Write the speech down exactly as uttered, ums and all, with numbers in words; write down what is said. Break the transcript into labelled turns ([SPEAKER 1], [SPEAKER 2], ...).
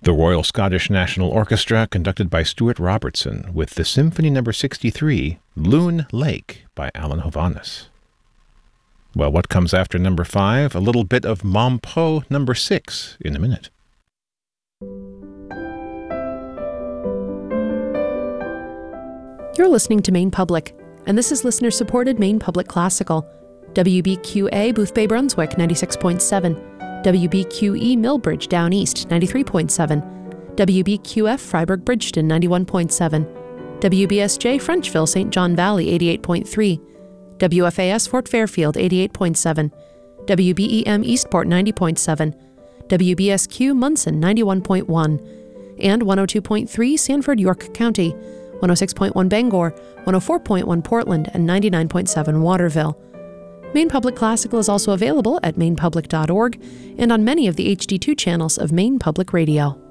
[SPEAKER 1] The Royal Scottish National Orchestra, conducted by Stuart Robertson, with the Symphony Number sixty-three, Loon Lake, by Alan Hovhaness. Well, what comes after number five? A little bit of Mom Poe number six in a minute.
[SPEAKER 2] You're listening to Maine Public, and this is listener-supported Maine Public Classical. W B Q A Boothbay Brunswick, ninety-six point seven. W B Q E Millbridge Down East, ninety-three point seven. W B Q F Freiburg Bridgeton, ninety-one point seven. W B S J Frenchville Saint John Valley, eighty-eight point three. W F A S Fort Fairfield, eighty-eight point seven. W B E M Eastport, ninety point seven. W B S Q Munson, ninety-one point one. And one oh two point three Sanford, York County, one oh six point one Bangor, one oh four point one Portland, and ninety-nine point seven Waterville. Maine Public Classical is also available at maine public dot org and on many of the H D two channels of Maine Public Radio.